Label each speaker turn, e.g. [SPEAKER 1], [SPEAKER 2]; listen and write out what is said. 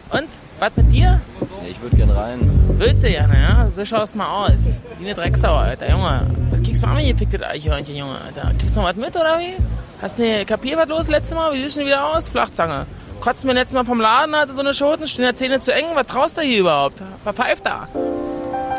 [SPEAKER 1] Und? Was mit dir?
[SPEAKER 2] Ja, ich würde gern rein.
[SPEAKER 1] Willst du gerne, ja? So schaust mal aus. Wie eine Drecksau, Alter, Junge. Das kriegst du mal angefickt, das Eichhörnchen, Junge, Alter. Kriegst du noch was mit, oder wie? Hast du kapiert, was los letztes Mal? Wie siehst du denn wieder aus? Flachzange. Kotzt mir letztes Mal vom Laden, hatte so eine Schoten, stehen die Zähne zu eng. Was traust du hier überhaupt? Verpfeift da.